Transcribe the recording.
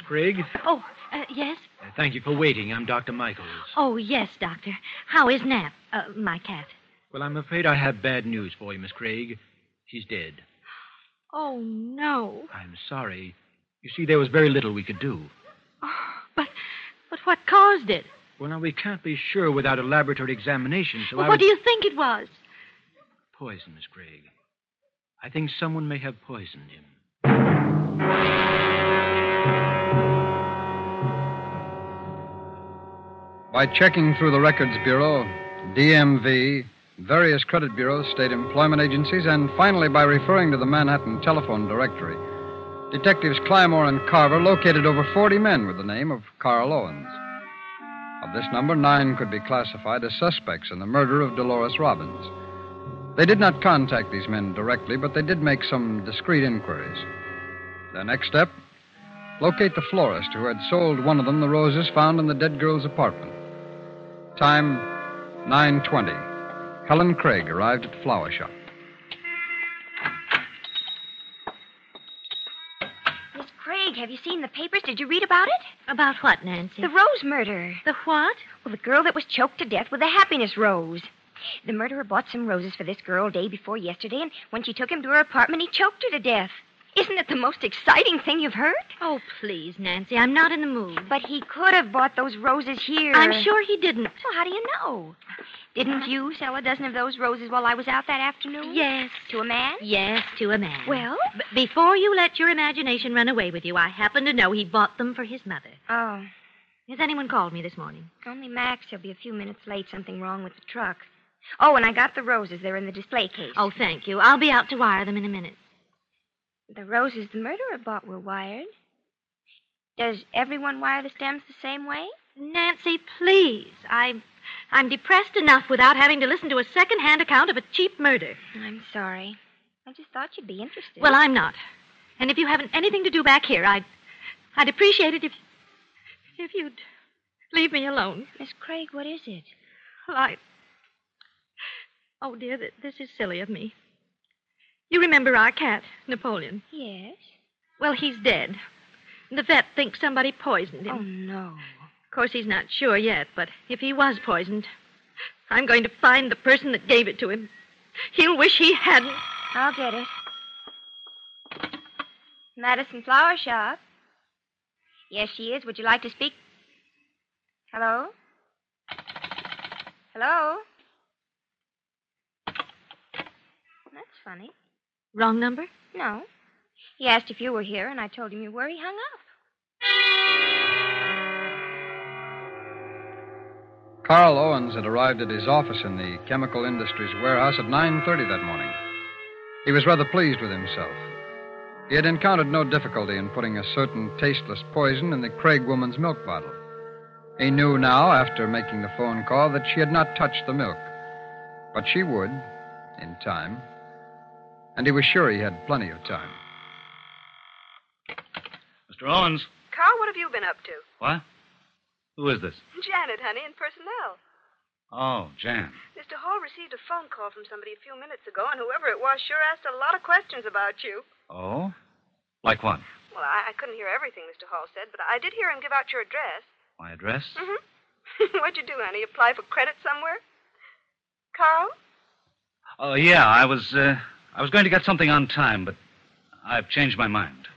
Craig. Oh, yes? Thank you for waiting. I'm Dr. Michaels. Oh, yes, Doctor. How is Nap, my cat? Well, I'm afraid I have bad news for you, Miss Craig. She's dead. Oh, no. I'm sorry. You see, there was very little we could do. Oh, but what caused it? Well, now, we can't be sure without a laboratory examination, so What do you think it was? Poison, Miss Craig. I think someone may have poisoned him. By checking through the Records Bureau, DMV, various credit bureaus, state employment agencies, and finally by referring to the Manhattan telephone directory, Detectives Clymore and Carver located over 40 men with the name of Carl Owens. Of this number, 9 could be classified as suspects in the murder of Dolores Robbins. They did not contact these men directly, but they did make some discreet inquiries. Their next step, locate the florist who had sold one of them the roses found in the dead girl's apartment. Time, 9:20. Helen Craig arrived at the flower shop. Miss Craig, have you seen the papers? Did you read about it? About what, Nancy? The Rose murder. The what? Well, the girl that was choked to death with a happiness rose. The murderer bought some roses for this girl day before yesterday, and when she took him to her apartment, he choked her to death. Isn't it the most exciting thing you've heard? Oh, please, Nancy, I'm not in the mood. But he could have bought those roses here. I'm sure he didn't. Well, how do you know? Didn't you sell a dozen of those roses while I was out that afternoon? Yes. To a man? Yes, to a man. Well? Before you let your imagination run away with you, I happen to know he bought them for his mother. Oh. Has anyone called me this morning? Only Max. He'll be a few minutes late. Something wrong with the truck. Oh, and I got the roses. They're in the display case. Oh, thank you. I'll be out to wire them in a minute. The roses the murderer bought were wired. Does everyone wire the stems the same way? Nancy, please. I'm depressed enough without having to listen to a second-hand account of a cheap murder. I'm sorry. I just thought you'd be interested. Well, I'm not. And if you haven't anything to do back here, I'd appreciate it if you'd leave me alone. Miss Craig, what is it? Well, Oh, dear, this is silly of me. You remember our cat, Napoleon? Yes. Well, he's dead. The vet thinks somebody poisoned him. Oh, no. Of course, he's not sure yet, but if he was poisoned, I'm going to find the person that gave it to him. He'll wish he hadn't. I'll get it. Madison Flower Shop. Yes, she is. Would you like to speak? Hello? Hello? That's funny. Wrong number? No. He asked if you were here, and I told him you were. He hung up. Carl Owens had arrived at his office in the chemical industries warehouse at 9:30 that morning. He was rather pleased with himself. He had encountered no difficulty in putting a certain tasteless poison in the Craig woman's milk bottle. He knew now, after making the phone call, that she had not touched the milk. But she would, in time. And he was sure he had plenty of time. Mr. Owens. Carl, what have you been up to? What? Who is this? Janet, honey, in personnel. Oh, Jan. Mr. Hall received a phone call from somebody a few minutes ago, and whoever it was sure asked a lot of questions about you. Oh? Like what? Well, I couldn't hear everything Mr. Hall said, but I did hear him give out your address. My address? Mm-hmm. What'd you do, honey? Apply for credit somewhere? Carl? Oh, yeah, I was going to get something on time, but I've changed my mind.